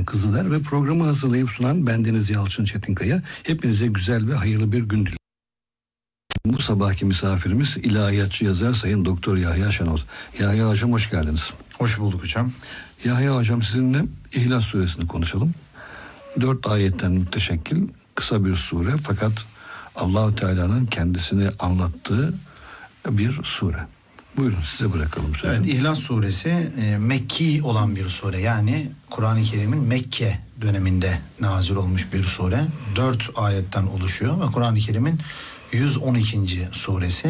Kızılder ve programı hazırlayıp sunan bendeniz Yalçın Çetinkaya. Hepinize güzel ve hayırlı bir gün diliyorum. Bu sabahki misafirimiz ilahiyatçı yazar Sayın Doktor Yahya Şenol. Yahya Hocam hoş geldiniz. Hoş bulduk hocam. Yahya Hocam sizinle İhlas Suresini konuşalım. 4 ayetten müteşekkil kısa bir sure, fakat Allah-u Teala'nın kendisini anlattığı bir sure. Buyurun, size bırakalım sözü. Evet, İhlas Suresi Mekki olan bir sure. Yani Kur'an-ı Kerim'in Mekke döneminde nazil olmuş bir sure. 4 ayetten oluşuyor ve Kur'an-ı Kerim'in 112. suresi.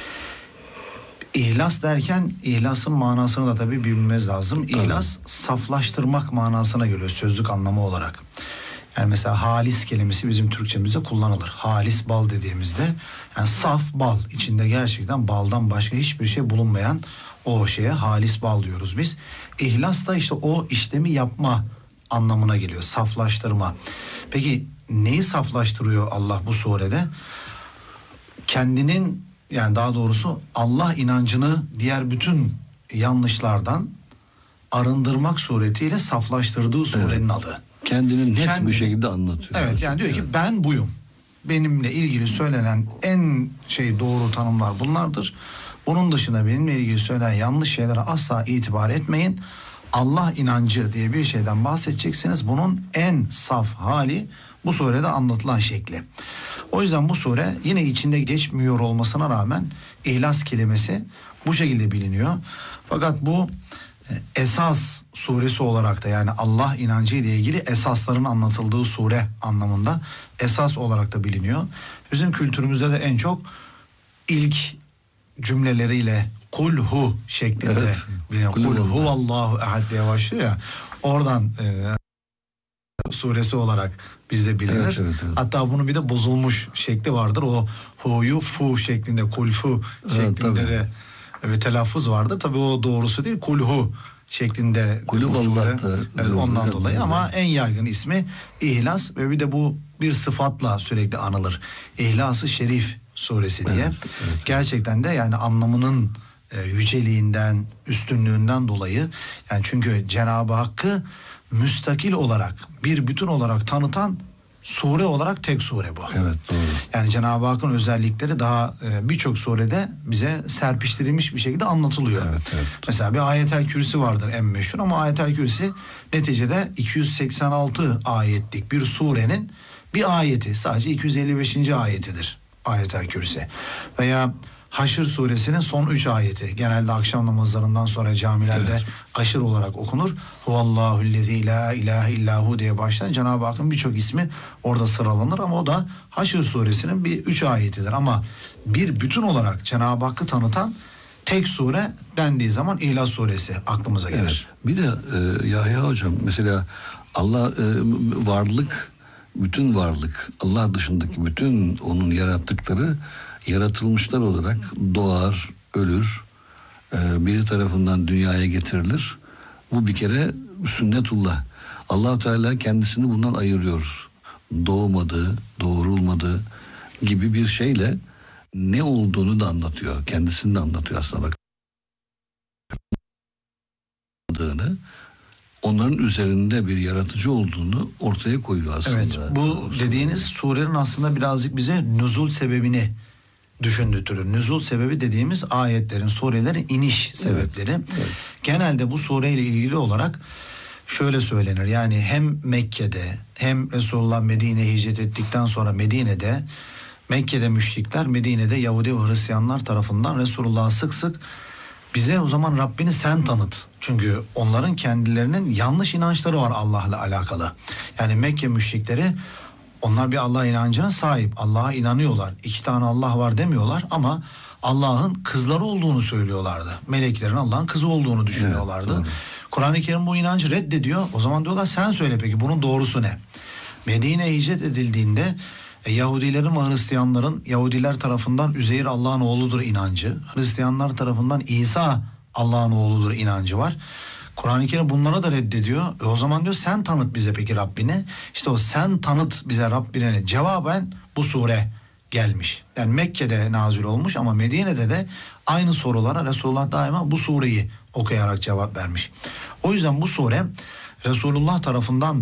İhlas derken ihlasın manasını da tabii bilmemiz lazım. İhlas saflaştırmak manasına geliyor sözlük anlamı olarak. Yani mesela halis kelimesi bizim Türkçemizde kullanılır. Halis bal dediğimizde yani saf bal, içinde gerçekten baldan başka hiçbir şey bulunmayan o şeye halis bal diyoruz biz. İhlas da işte o işlemi yapma anlamına geliyor. Saflaştırma. Peki neyi saflaştırıyor Allah bu surede? Kendinin, yani daha doğrusu Allah inancını diğer bütün yanlışlardan arındırmak suretiyle saflaştırdığı surenin adı. Kendini net bir şekilde anlatıyor. Evet, yani diyor ki ben buyum. Benimle ilgili söylenen en doğru tanımlar bunlardır. Bunun dışında benimle ilgili söylenen yanlış şeylere asla itibar etmeyin. Allah inancı diye bir şeyden bahsedeceksiniz. Bunun en saf hali bu surede anlatılan şekli. O yüzden bu sure yine içinde geçmiyor olmasına rağmen İhlas kelimesi bu şekilde biliniyor. Fakat bu esas suresi olarak da, yani Allah inancı ile ilgili esasların anlatıldığı sure anlamında esas olarak da biliniyor. Bizim kültürümüzde de en çok ilk cümleleriyle kul hu şeklinde biliniyor. Kul huvallahu ehad diye başlıyor ya, oradan suresi olarak bizde bilinir. Evet. Hatta bunun bir de bozulmuş şekli vardır. O hu'yu fu şeklinde, kulfu şeklinde de bir telaffuz vardır. Tabii o doğrusu değil. Kulhu şeklinde bu sure. Evet, ondan dolayı ama en yaygın ismi İhlas ve bir de bu bir sıfatla sürekli anılır. İhlas-ı Şerif suresi diye. Evet. Gerçekten de yani anlamının yüceliğinden, üstünlüğünden dolayı, yani çünkü Cenab-ı Hakk'ı müstakil olarak, bir bütün olarak tanıtan sure olarak tek sure bu. Evet, doğru. Yani Cenab-ı Hakk'ın özellikleri daha birçok surede bize serpiştirilmiş bir şekilde anlatılıyor. Evet. Mesela bir Ayetel Kürsi vardır en meşhur, ama Ayetel Kürsi neticede 286 ayetlik bir surenin bir ayeti, sadece 255. ayetidir Ayetel Kürsi. Veya Haşr suresinin son 3 ayeti genelde akşam namazlarından sonra camilerde aşır olarak okunur. Huvallahu'llezî la ilahe illahu diye başlayan Cenab-ı Hakk'ın birçok ismi orada sıralanır, ama o da Haşr suresinin bir 3 ayetidir. Ama bir bütün olarak Cenab-ı Hakk'ı tanıtan tek sure dendiği zaman İhlas suresi aklımıza gelir. Evet. Bir de Yahya hocam, mesela Allah varlık, bütün varlık, Allah dışındaki bütün onun yarattıkları yaratılmışlar olarak doğar, ölür, biri tarafından dünyaya getirilir. Bu bir kere sünnetullah. Allah-u Teala kendisini bundan ayırıyor. Doğmadı, doğrulmadı gibi bir şeyle ne olduğunu da anlatıyor. Kendisini de anlatıyor aslında. Onların üzerinde bir yaratıcı olduğunu ortaya koyuyor aslında. Evet, bu dediğiniz surenin aslında birazcık bize nüzul sebebini düşündürtür. Nüzul sebebi dediğimiz ayetlerin, surelerin iniş sebepleri. Evet. Genelde bu sureyle ilgili olarak şöyle söylenir. Yani hem Mekke'de hem Resulullah Medine'ye hicret ettikten sonra Mekke'de müşrikler, Medine'de Yahudi ve Hristiyanlar tarafından Resulullah'a sık sık bize o zaman Rabbini sen tanıt. Çünkü onların kendilerinin yanlış inançları var Allah'la alakalı. Yani Mekke müşrikleri, onlar bir Allah inancına sahip. Allah'a inanıyorlar. 2 tane Allah var demiyorlar ama Allah'ın kızları olduğunu söylüyorlardı. Meleklerin Allah'ın kızı olduğunu düşünüyorlardı. Evet, Kur'an-ı Kerim bu inancı reddediyor. O zaman diyorlar sen söyle peki bunun doğrusu ne? Medine'ye hicret edildiğinde Yahudilerin ve Hristiyanların, Yahudiler tarafından Üzeyr Allah'ın oğludur inancı, Hristiyanlar tarafından İsa Allah'ın oğludur inancı var. Kur'an-ı Kerim bunlara da reddediyor. O zaman diyor sen tanıt bize peki Rabbini. İşte o sen tanıt bize Rabbine cevaben bu sure gelmiş. Yani Mekke'de nazil olmuş ama Medine'de de aynı sorulara Resulullah daima bu sureyi okuyarak cevap vermiş. O yüzden bu sure Resulullah tarafından